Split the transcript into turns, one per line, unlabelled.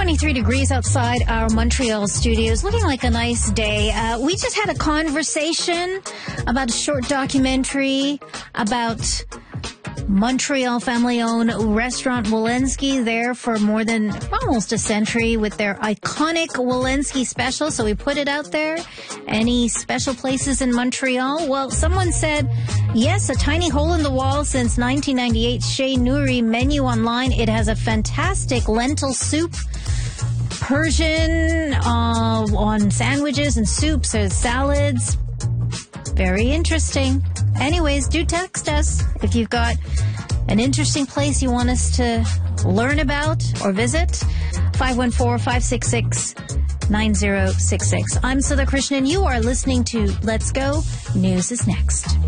23 degrees outside our Montreal studios. Looking like a nice day. We just had a conversation about a short documentary about Montreal family-owned restaurant Wolenski, there for more than almost a century with their iconic Wolenski special. So we put it out there. Any special places in Montreal? Well, someone said, yes, a tiny hole in the wall since 1998 Chez Nouri menu online. It has a fantastic lentil soup, Persian on sandwiches and soups and salads. Very interesting. Anyways, do text us if you've got an interesting place you want us to learn about or visit. 514-566-9066. I'm Sudha Krishnan. You are listening to Let's Go. News is next.